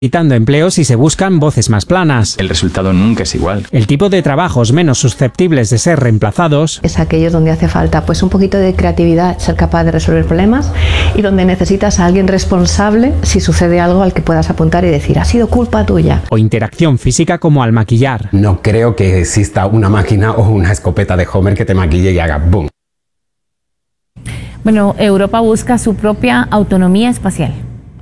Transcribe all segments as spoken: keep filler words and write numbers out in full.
quitando empleos y se buscan voces más planas. El resultado nunca es igual. El tipo de trabajos menos susceptibles de ser reemplazados es aquellos donde hace falta pues un poquito de creatividad, ser capaz de resolver problemas, y donde necesitas a alguien responsable si sucede algo al que puedas apuntar y decir, ha sido culpa tuya. O interacción física como al maquillar. No creo que exista una máquina o una escopeta de Homer que te maquille y haga boom. Bueno, Europa busca su propia autonomía espacial.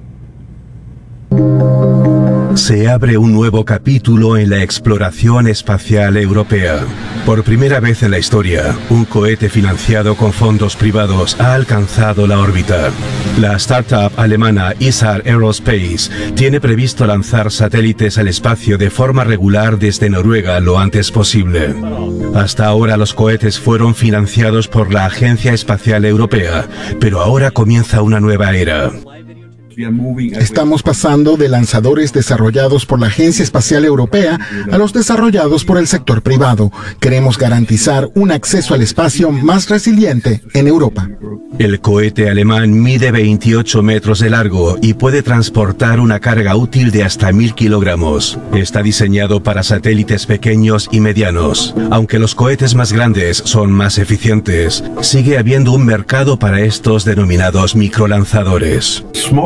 Se abre un nuevo capítulo en la exploración espacial europea. Por primera vez en la historia, un cohete financiado con fondos privados ha alcanzado la órbita. La startup alemana Isar Aerospace tiene previsto lanzar satélites al espacio de forma regular desde Noruega lo antes posible. Hasta ahora los cohetes fueron financiados por la Agencia Espacial Europea, pero ahora comienza una nueva era. Estamos pasando de lanzadores desarrollados por la Agencia Espacial Europea a los desarrollados por el sector privado. Queremos garantizar un acceso al espacio más resiliente en Europa. El cohete alemán mide veintiocho metros de largo y puede transportar una carga útil de hasta mil kilogramos. Está diseñado para satélites pequeños y medianos. Aunque los cohetes más grandes son más eficientes, sigue habiendo un mercado para estos denominados microlanzadores.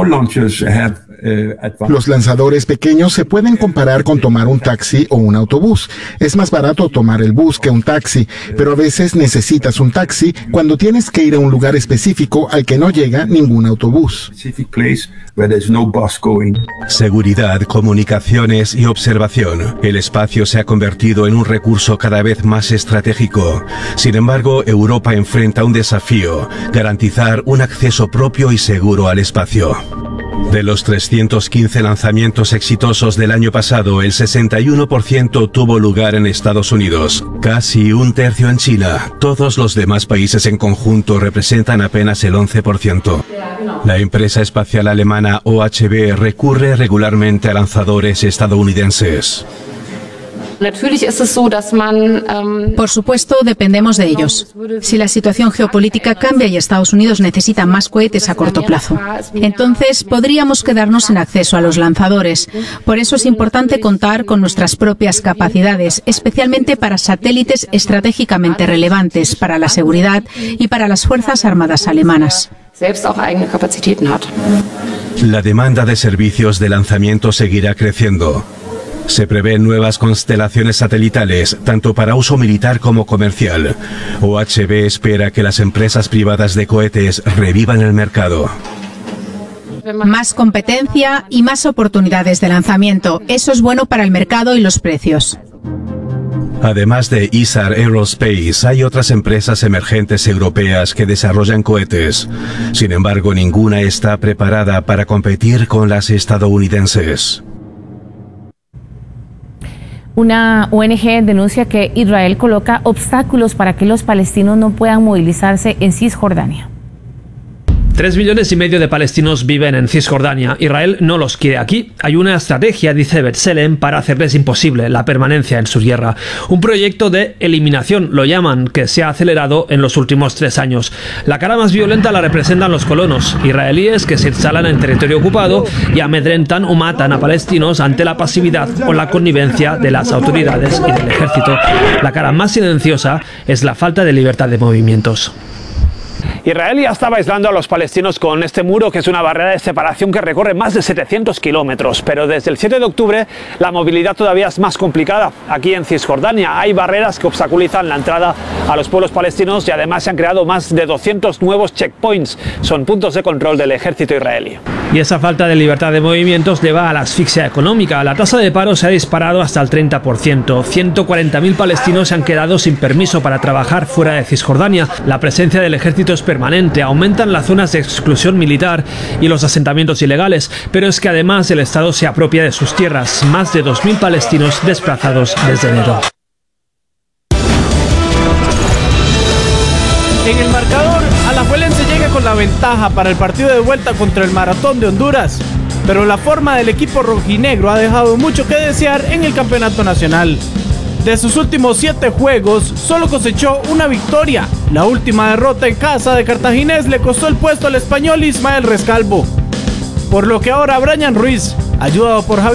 Los lanzadores pequeños se pueden comparar con tomar un taxi o un autobús. Es más barato tomar el bus que un taxi, pero a veces necesitas un taxi cuando tienes que ir a un lugar específico al que no llega ningún autobús. Seguridad, comunicaciones y observación. El espacio se ha convertido en un recurso cada vez más estratégico. Sin embargo, Europa enfrenta un desafío: garantizar un acceso propio y seguro al espacio. De los trescientos quince lanzamientos exitosos del año pasado, el sesenta y uno por ciento tuvo lugar en Estados Unidos, casi un tercio en China. Todos los demás países en conjunto representan apenas el once por ciento. La empresa espacial alemana O H B recurre regularmente a lanzadores estadounidenses. Por supuesto, dependemos de ellos. Si la situación geopolítica cambia y Estados Unidos necesita más cohetes a corto plazo, entonces podríamos quedarnos sin acceso a los lanzadores. Por eso es importante contar con nuestras propias capacidades, especialmente para satélites estratégicamente relevantes para la seguridad y para las Fuerzas Armadas alemanas. La demanda de servicios de lanzamiento seguirá creciendo. Se prevén nuevas constelaciones satelitales, tanto para uso militar como comercial. O H B espera que las empresas privadas de cohetes revivan el mercado. Más competencia y más oportunidades de lanzamiento. Eso es bueno para el mercado y los precios. Además de Isar Aerospace, hay otras empresas emergentes europeas que desarrollan cohetes. Sin embargo, ninguna está preparada para competir con las estadounidenses. Una O N G denuncia que Israel coloca obstáculos para que los palestinos no puedan movilizarse en Cisjordania. Tres millones y medio de palestinos viven en Cisjordania. Israel no los quiere aquí. Hay una estrategia, dice B'Tselem, para hacerles imposible la permanencia en su tierra. Un proyecto de eliminación, lo llaman, que se ha acelerado en los últimos tres años. La cara más violenta la representan los colonos israelíes que se instalan en territorio ocupado y amedrentan o matan a palestinos ante la pasividad o la connivencia de las autoridades y del ejército. La cara más silenciosa es la falta de libertad de movimientos. Israel ya estaba aislando a los palestinos con este muro, que es una barrera de separación que recorre más de setecientos kilómetros. Pero desde el siete de octubre la movilidad todavía es más complicada. Aquí en Cisjordania hay barreras que obstaculizan la entrada a los pueblos palestinos y además se han creado más de doscientos nuevos checkpoints. Son puntos de control del ejército israelí. Y esa falta de libertad de movimientos lleva a la asfixia económica. La tasa de paro se ha disparado hasta el treinta por ciento. ciento cuarenta mil palestinos se han quedado sin permiso para trabajar fuera de Cisjordania. La presencia del ejército es permanente. Aumentan las zonas de exclusión militar y los asentamientos ilegales. Pero es que además el Estado se apropia de sus tierras. Más de dos mil palestinos desplazados desde enero. En el marcador, Alajuelense llega con la ventaja para el partido de vuelta contra el Maratón de Honduras, pero la forma del equipo rojinegro ha dejado mucho que desear en el campeonato nacional. De sus últimos siete juegos, solo cosechó una victoria. La última derrota en casa de Cartaginés le costó el puesto al español Ismael Rescalvo, por lo que ahora Brian Ruiz ayudado por Javier